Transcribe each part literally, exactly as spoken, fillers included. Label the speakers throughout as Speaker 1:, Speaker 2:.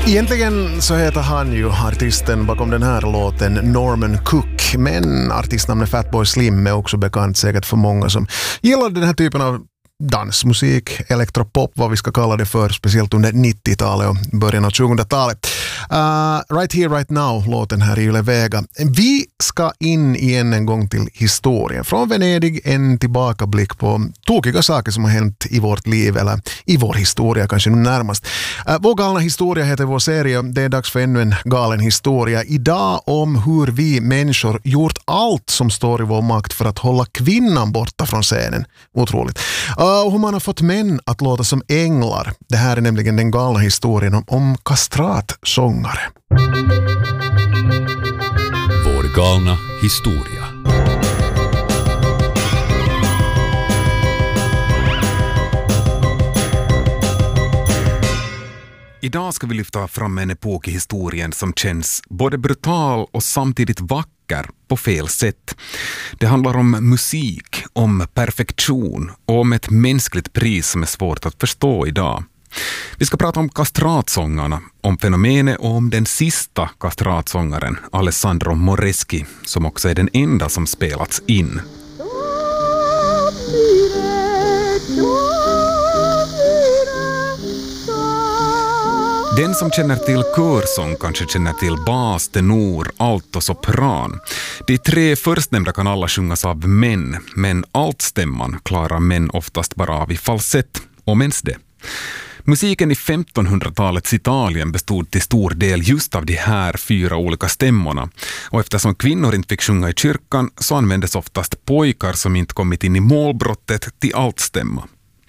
Speaker 1: Egentligen så heter han ju artisten bakom den här låten Norman Cook, men artistnamnet Fatboy Slim är också bekant säkert för många som gillar den här typen av dansmusik, elektropop, vad vi ska kalla det för, speciellt under nittiotalet och början av tjugohundratalet. Uh, right Here, Right Now, låten här i Yle Vega. Vi ska in igen en gång till historien. Från Venedig, en tillbakablick på tokiga saker som har hänt i vårt liv, eller i vår historia kanske nu närmast. Uh, vår galna historia heter vår serie. Det är dags för ännu en galen historia. Idag om hur vi människor gjort allt som står i vår makt för att hålla kvinnan borta från scenen. Otroligt. Uh, och hur man har fått män att låta som änglar. Det här är nämligen den galna historien om, om kastratsångare.
Speaker 2: Vår galna historia. Idag ska vi lyfta fram en epok i historien som känns både brutal och samtidigt vacker på fel sätt. Det handlar om musik, om perfektion och om ett mänskligt pris som är svårt att förstå idag. Vi ska prata om kastratsångarna, om fenomenet och om den sista kastratsångaren, Alessandro Moreschi, som också är den enda som spelats in. Den som känner till körsång kanske känner till bas, tenor, alt och sopran. De tre förstnämnda kan alla sjungas av män, men altstämman klarar män oftast bara av i falsett, om ens det. Musiken i femtonhundratalets Italien bestod till stor del just av de här fyra olika stämmorna. Och eftersom kvinnor inte fick sjunga i kyrkan så användes oftast pojkar som inte kommit in i målbrottet till altstämma.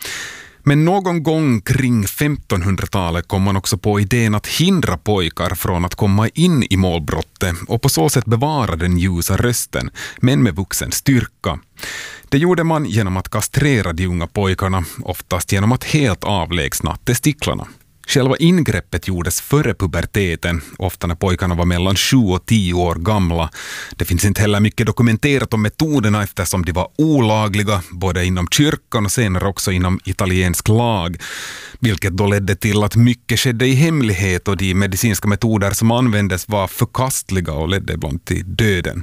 Speaker 2: Men någon gång kring femtonhundratalet kom man också på idén att hindra pojkar från att komma in i målbrottet och på så sätt bevara den ljusa rösten, men med vuxen styrka. Det gjorde man genom att kastrera de unga pojkarna, oftast genom att helt avlägsna testiklarna. Själva ingreppet gjordes före puberteten, ofta när pojkarna var mellan sju och tio år gamla. Det finns inte heller mycket dokumenterat om metoderna eftersom de var olagliga, både inom kyrkan och senare också inom italiensk lag. Vilket då ledde till att mycket skedde i hemlighet och de medicinska metoder som användes var förkastliga och ledde ibland till döden.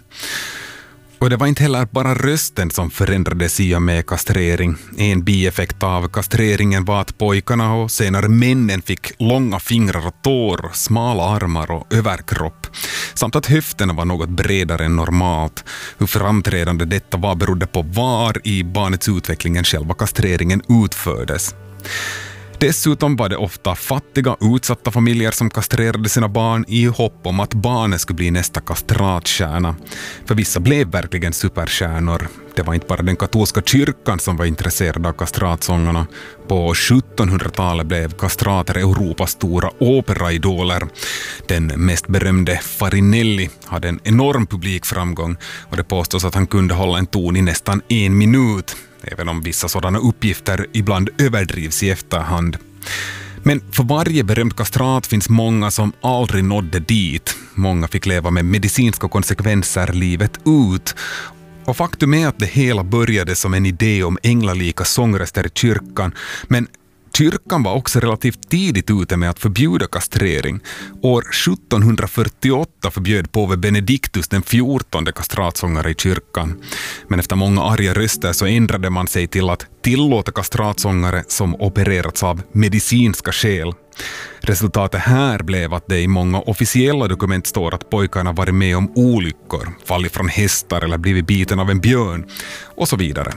Speaker 2: Och det var inte heller bara rösten som förändrades i och med kastrering. En bieffekt av kastreringen var att pojkarna och senare männen fick långa fingrar och tår, smala armar och överkropp. Samt att höfterna var något bredare än normalt. Hur framträdande detta var berodde på var i barnets utvecklingen själva kastreringen utfördes. Dessutom var det ofta fattiga, utsatta familjer som kastrerade sina barn i hopp om att barnen skulle bli nästa kastratstjärna. För vissa blev verkligen superstjärnor. Det var inte bara den katolska kyrkan som var intresserad av kastratsångarna. På sjuttonhundratalet blev kastrater Europas stora operaidoler. Den mest berömde Farinelli hade en enorm publikframgång och det påstås att han kunde hålla en ton i nästan en minut. Även om vissa sådana uppgifter ibland överdrivs i efterhand. Men för varje berömd kastrat finns många som aldrig nådde dit. Många fick leva med medicinska konsekvenser livet ut. Och faktum är att det hela började som en idé om änglalika sångröster i kyrkan. Men kyrkan var också relativt tidigt ute med att förbjuda kastrering. År sjuttonhundrafyrtioåtta förbjöd påve Benedictus den fjortonde kastratsångare i kyrkan. Men efter många arga röster så ändrade man sig till att tillåta kastratsångare som opererats av medicinska skäl. Resultatet här blev att det i många officiella dokument står att pojkarna varit med om olyckor, fallit från hästar eller blivit biten av en björn och så vidare.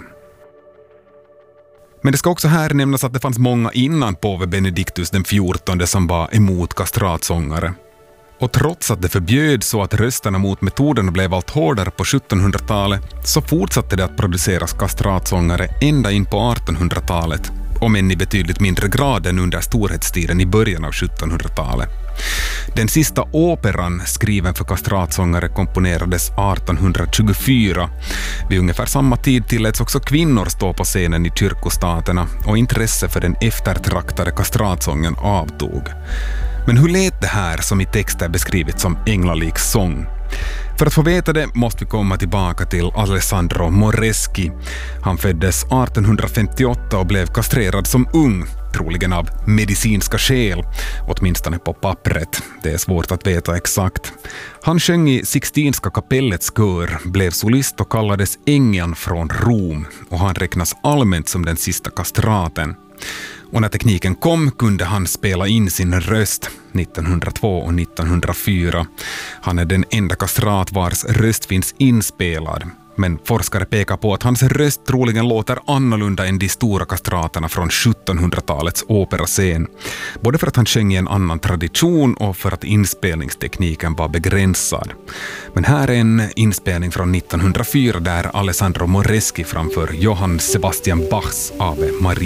Speaker 2: Men det ska också här nämnas att det fanns många innan påve Benedictus den fjortonde som var emot kastratsångare. Och trots att det förbjöd så att rösterna mot metoden blev allt hårdare på sjuttonhundratalet så fortsatte det att produceras kastratsångare ända in på artonhundratalet, om än i betydligt mindre grad än under storhetstiden i början av sjuttonhundratalet. Den sista operan skriven för kastratsångare komponerades artonhundratjugofyra. Vid ungefär samma tid tilläts också kvinnor stå på scenen i kyrkostaterna och intresse för den eftertraktade kastratsången avtog. Men hur lät det här som i texter beskrivits som änglalik sång? För att få veta det måste vi komma tillbaka till Alessandro Moreschi. Han föddes artonhundrafemtioåtta och blev kastrerad som ung, troligen av medicinska skäl, åtminstone på pappret. Det är svårt att veta exakt. Han sjöng i Sixtinska kapellets kör, blev solist och kallades ängeln från Rom, och han räknas allmänt som den sista kastraten. Och när tekniken kom kunde han spela in sin röst nittonhundratvå och nittonhundrafyra. Han är den enda kastrat vars röst finns inspelad. Men forskare pekar på att hans röst troligen låter annorlunda än de stora kastraterna från sjuttonhundratalets operascen. Både för att han sjöng i en annan tradition och för att inspelningstekniken var begränsad. Men här är en inspelning från nittonhundrafyra där Alessandro Moreschi framför Johann Sebastian Bachs Ave Maria.